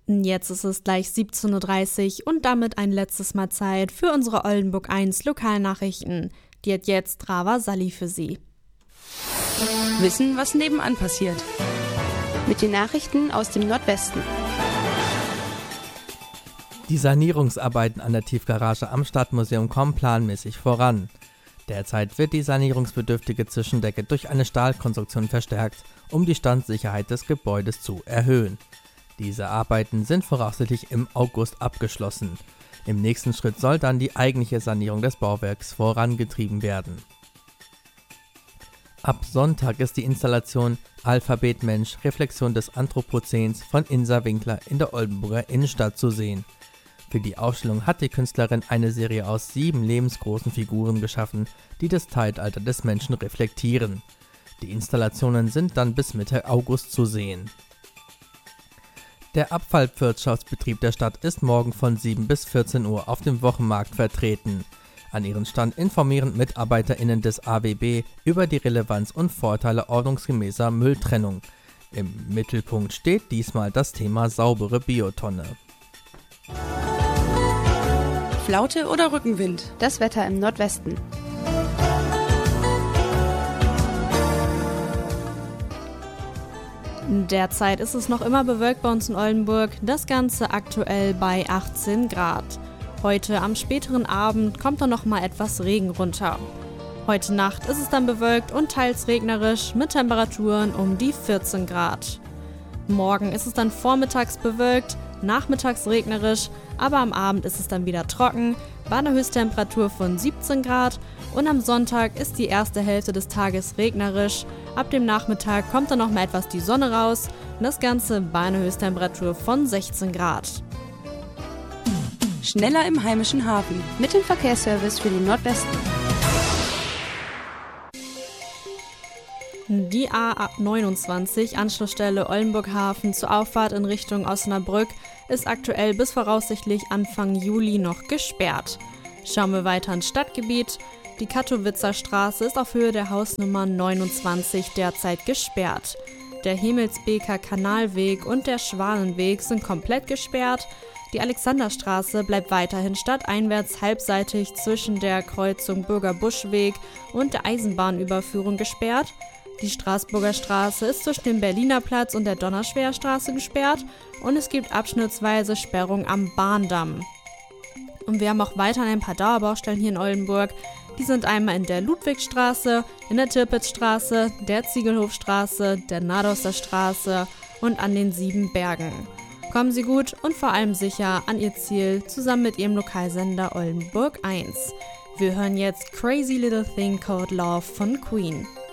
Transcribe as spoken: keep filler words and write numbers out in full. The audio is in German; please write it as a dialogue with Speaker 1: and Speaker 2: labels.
Speaker 1: Jetzt ist es gleich siebzehn Uhr dreißig und damit ein letztes Mal Zeit für unsere Oldenburg eins Lokalnachrichten. Die hat jetzt Rava Salli für Sie.
Speaker 2: Wissen, was nebenan passiert.
Speaker 3: Mit den Nachrichten aus dem Nordwesten.
Speaker 4: Die Sanierungsarbeiten an der Tiefgarage am Stadtmuseum kommen planmäßig voran. Derzeit wird die sanierungsbedürftige Zwischendecke durch eine Stahlkonstruktion verstärkt, um die Standsicherheit des Gebäudes zu erhöhen. Diese Arbeiten sind voraussichtlich im August abgeschlossen. Im nächsten Schritt soll dann die eigentliche Sanierung des Bauwerks vorangetrieben werden. Ab Sonntag ist die Installation Alphabet Mensch – Reflexion des Anthropozäns von Insa Winkler in der Oldenburger Innenstadt zu sehen. Für die Ausstellung hat die Künstlerin eine Serie aus sieben lebensgroßen Figuren geschaffen, die das Zeitalter des Menschen reflektieren. Die Installationen sind dann bis Mitte August zu sehen. Der Abfallwirtschaftsbetrieb der Stadt ist morgen von sieben bis vierzehn Uhr auf dem Wochenmarkt vertreten. An ihren Stand informieren MitarbeiterInnen des A W B über die Relevanz und Vorteile ordnungsgemäßer Mülltrennung. Im Mittelpunkt steht diesmal das Thema saubere Biotonne.
Speaker 2: Flaute oder Rückenwind?
Speaker 3: Das Wetter im Nordwesten.
Speaker 1: Derzeit ist es noch immer bewölkt bei uns in Oldenburg, das Ganze aktuell bei achtzehn Grad. Heute am späteren Abend kommt dann noch mal etwas Regen runter. Heute Nacht ist es dann bewölkt und teils regnerisch mit Temperaturen um die vierzehn Grad. Morgen ist es dann vormittags bewölkt, nachmittags regnerisch, aber am Abend ist es dann wieder trocken, bei einer Höchsttemperatur von siebzehn Grad und am Sonntag ist die erste Hälfte des Tages regnerisch. Ab dem Nachmittag kommt dann noch mal etwas die Sonne raus und das Ganze bei einer Höchsttemperatur von sechzehn Grad.
Speaker 2: Schneller im heimischen Hafen.
Speaker 3: Mit dem Verkehrsservice für den Nordwesten.
Speaker 1: Die A neunundzwanzig, Anschlussstelle Oldenburg Hafen zur Auffahrt in Richtung Osnabrück, ist aktuell bis voraussichtlich Anfang Juli noch gesperrt. Schauen wir weiter ins Stadtgebiet. Die Katowitzer Straße ist auf Höhe der Hausnummer neunundzwanzig derzeit gesperrt. Der Himmelsbeker Kanalweg und der Schwanenweg sind komplett gesperrt. Die Alexanderstraße bleibt weiterhin stadteinwärts halbseitig zwischen der Kreuzung Bürger-Buschweg und der Eisenbahnüberführung gesperrt. Die Straßburger Straße ist zwischen dem Berliner Platz und der Donnerschwerstraße gesperrt und es gibt abschnittsweise Sperrung am Bahndamm. Und wir haben auch weiterhin ein paar Dauerbaustellen hier in Oldenburg. Die sind einmal in der Ludwigstraße, in der Tirpitzstraße, der Ziegelhofstraße, der Nadauster Straße und an den Sieben Bergen. Kommen Sie gut und vor allem sicher an Ihr Ziel zusammen mit Ihrem Lokalsender Oldenburg eins. Wir hören jetzt Crazy Little Thing Called Love von Queen.